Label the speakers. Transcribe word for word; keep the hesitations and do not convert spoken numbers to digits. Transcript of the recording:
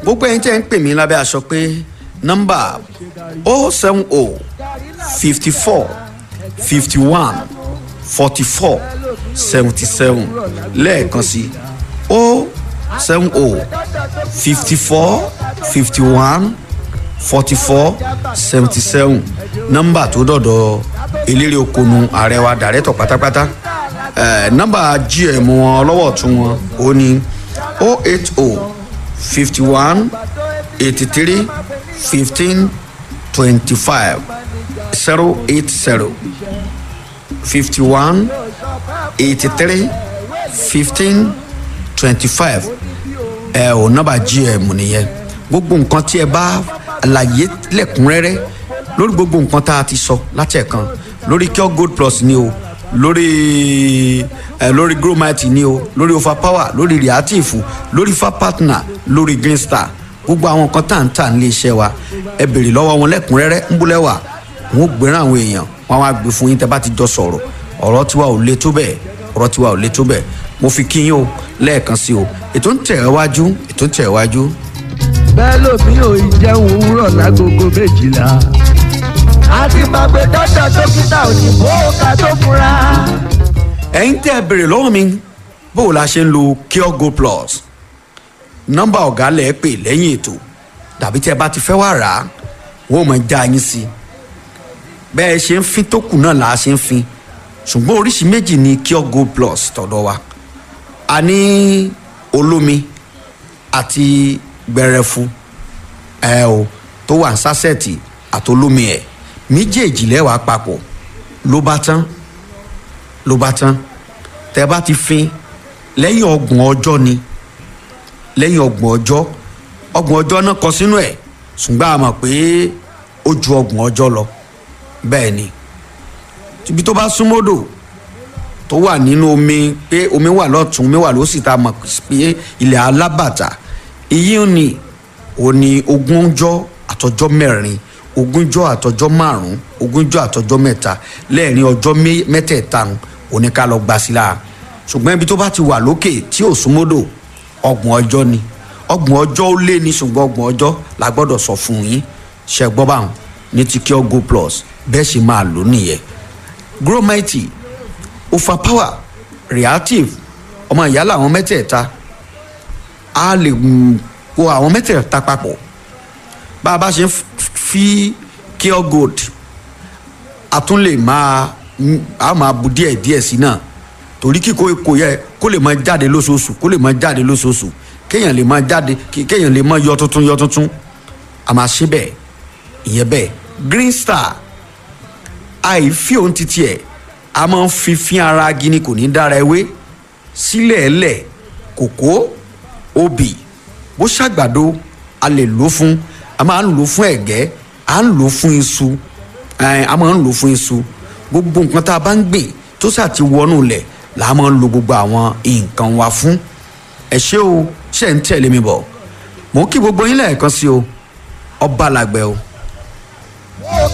Speaker 1: gbogbo ẹ̀yin tẹ́ ń pè mí lábẹ́ aṣọ pé nọ́mbà o seven o fifty four fifty one forty four seventy seven lẹ́ẹ̀kan sí o seven o fifty four fifty one forty four seventy seven nọ́mbà tó dọ̀dọ̀ eléré okonu ààrẹ wa dàrẹ́tọ̀ pátápátá nọ́mbà gm wọn ọlọ́wọ́ tún wọn ó ní o eight o fifty one eighty three fifteen twenty five zero eight zero fifty one eighty three fifteen twenty five ẹ ò nọ́mbà gm nìyẹn gbogbo nǹkan tí ẹ bá àlàyé lẹ́kùnrẹ́rẹ́ lórí gbogbo nǹkan tá a ti sọ láti ẹ̀kan lórí Cure Gold Plus ni o lórí ẹ lórí gromite ni o lórí overpower lórí reactive lórí fa partner lórí green star gbogbo àwọn nǹkan tá à ń tà nílé iṣẹ́ wa ẹ béèrè lọ́wọ́ wọn lẹ́kùnrẹ́rẹ́ ń búlẹ̀ wà wọn ò gbéràn àwọn èèyàn wọn wá gbé fún yín tẹ́ bá ti jọ sọ̀rọ̀ ọ̀rọ̀ tiwa ò le tó bẹ́ẹ̀ ọ̀rọ̀ tiwa ò le tó bẹ́ẹ̀ mo fi kí yín o lẹ́ẹ̀kan sí o ètò ń tẹ̀ wájú ètò ń tẹ̀ wájú.
Speaker 2: bẹ́ẹ̀ lómi ò ì jẹun òwúrọ̀ lágogo méjìlá àti gbàgbé dọ́dọ̀ dókítà òyìnbó ká tó fura.
Speaker 1: ẹ̀yin tẹ́ ẹ béèrè lọ́wọ́ mi bó o la ṣe ń lo Cure Gold Plus nọ́mbà ọ̀gá lẹ̀ pè lẹ́yìn ètò tàbí tí ẹ bá ti fẹ́ wá rà á wọ́n mọ̀ já yín sí i bẹ́ẹ̀ ṣe ń fin tó kù náà là á ṣe ń fin ṣùgbọ́n oríṣi méjì ni Cure Gold Plus tọ̀dọ̀ wa a ní olómi àti gbẹrẹfu ẹ o tó wà ní sásẹ̀tì àtolómi ẹ̀ méjèèjì lẹ́wàá papọ̀ ló bá tán ló bá tán tẹ́ bá ti fin lẹ́yìn ọgbọ̀n ọjọ́ ni lẹ́yìn ọgbọ̀n ọjọ́ ọgbọ̀n ọjọ́ náà kọ sínú ẹ̀ ṣùgbọ́n a mọ̀ pé ó ju ọgbọ̀n ọjọ́ lọ bẹ́ẹ̀ ni ibi tó bá súnmọ́dò tó wà nínú omi pé omi wà lọ́tún omi wà lósì tá a mọ̀ pé ilẹ̀ alábàtà iyì ni òní ogúnjọ́ àtọjọ́ mẹ́rin ogúnjọ́ àtọjọ́ márùn-ún ogúnjọ́ àtọjọ́ mẹ́ta lẹ́ẹ̀rin ọjọ́ mẹ́tẹ̀ẹ̀ta òní ká lọ gbà sí la ṣùgbọ́n ibi tó bá ti wà lókè tí ò súnmọ́dò ọgbọ̀n ọjọ́ ni ọgbọ̀n ọjọ́ ó lé ní ṣùgbọ́n ọgbọ̀n ọjọ́ la gbọ́dọ̀ sọ fún yín ṣe gbọ́ báwọn ní ti Cure Gold Plus bẹ́ẹ̀ sì máa lò nìyẹn gromite overpower reactive ọmọ ìyá làwọn mẹ́tẹ̀ẹ̀ta a lè kó àwọn mẹ́tẹ̀ẹ̀ta papọ̀ bá a bá ṣe fi Cure Gold a tún lè máa a máa bu díẹ̀ díẹ̀ sí náà torí kíkó kò yẹ kó lè máa jáde lóṣooṣù kó lè máa jáde lóṣooṣù kéèyàn lè máa jáde kéèyàn lè máa yọ tuntun yọ tuntun a máa ṣe bẹ́ẹ̀ ìyẹn bẹ́ẹ̀ green star àìfi òun ti tiẹ̀ a máa ń fi fín ara gini kò ní dára ewé sílẹ̀ ẹlẹ̀ kòkó obì bó ṣàgbàdo a lè lò fún a máa ń lò fún ẹ̀gẹ́ a ń lò fún iṣu a máa ń lò fún iṣu gbogbo nǹkan tá a bá ń gbìn tó ṣáà ti wọnú lẹ̀ là á máa ń lo gbogbo àwọn nǹkan wa fún ẹ ṣé o ṣe ń tẹ̀lé mi bọ̀ mò ń kí gbogbo yín lẹ́ẹ̀kan sí o ọba làgbẹ̀ o.